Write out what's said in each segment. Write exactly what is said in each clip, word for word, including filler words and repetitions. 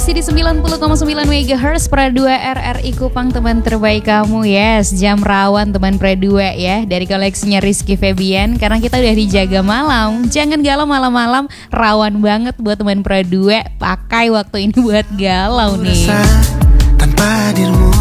Masih di sembilan puluh koma sembilan megahertz Pra dua R R I Kupang, teman terbaik kamu. Yes, jam rawan teman Pra dua ya, dari koleksinya Rizky Febian. Karena kita udah dijaga malam, jangan galau malam-malam, rawan banget buat teman Pra dua. Pakai waktu ini buat galau nih. Tanpa dirimu.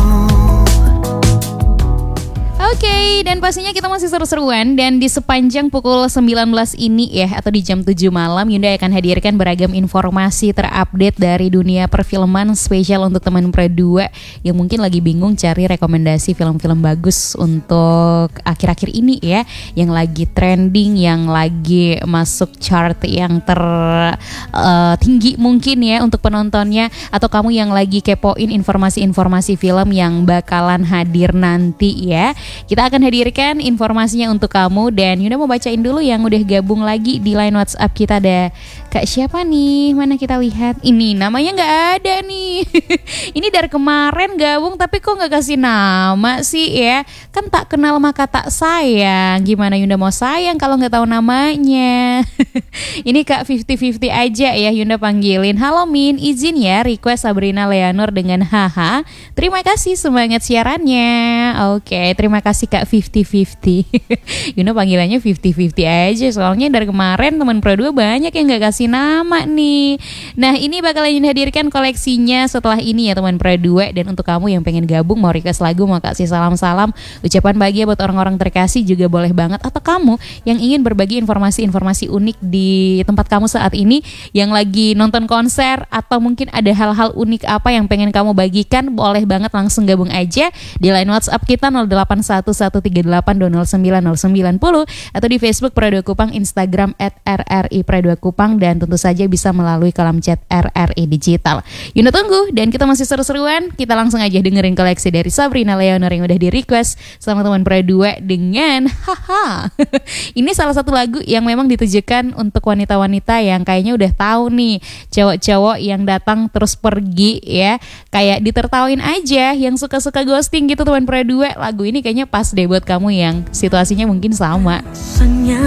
Oke, okay, dan pastinya kita masih seru-seruan. Dan di sepanjang pukul sembilan belas ini ya, atau di jam tujuh malam, Yunda akan hadirkan beragam informasi terupdate dari dunia perfilman spesial untuk teman Pra dua yang mungkin lagi bingung cari rekomendasi film-film bagus untuk akhir-akhir ini ya, yang lagi trending, yang lagi masuk chart yang tertinggi uh, mungkin ya untuk penontonnya. Atau kamu yang lagi kepoin informasi-informasi film yang bakalan hadir nanti ya, kita akan hadirkan informasinya untuk kamu. Dan Yunda mau bacain dulu yang udah gabung lagi di line WhatsApp kita. Ada Kak siapa nih? Mana kita lihat? Ini namanya gak ada nih. Ini dari kemarin gabung tapi kok gak kasih nama sih ya? Kan tak kenal maka tak sayang. Gimana Yunda mau sayang kalau gak tahu namanya? Ini Kak lima puluh lima puluh aja ya Yunda panggilin. Halo Min, izin ya request Sabrina Leonor dengan haha. Terima kasih semangat siarannya. Oke, terima kasih Kak lima puluh lima puluh. Yuna panggilannya lima puluh lima puluh aja, soalnya dari kemarin teman Pro dua banyak yang gak kasih nama nih. Nah, ini bakalan hadirkan koleksinya setelah ini ya teman Pro dua. Dan untuk kamu yang pengen gabung, mau request lagu, mau kasih salam-salam, ucapan bahagia buat orang-orang terkasih juga boleh banget. Atau kamu yang ingin berbagi informasi-informasi unik di tempat kamu saat ini, yang lagi nonton konser, atau mungkin ada hal-hal unik apa yang pengen kamu bagikan, boleh banget langsung gabung aja di line WhatsApp kita nol delapan satu satu tiga delapan dua nol sembilan nol sembilan nol, atau di Facebook Pra dua Kupang, Instagram at R R I Pra dua Kupang, dan tentu saja bisa melalui kolom chat R R I Digital. Yuna tunggu, dan kita masih seru-seruan. Kita langsung aja dengerin koleksi dari Sabrina Leonor yang udah di request sama teman Pra dua dengan haha. Ini salah satu lagu yang memang ditujukan untuk wanita-wanita yang kayaknya udah tahu nih cowok-cowok yang datang terus pergi ya, kayak ditertawin aja, yang suka-suka ghosting gitu teman Pra dua. Lagu ini kayaknya pas deh buat kamu yang situasinya mungkin sama.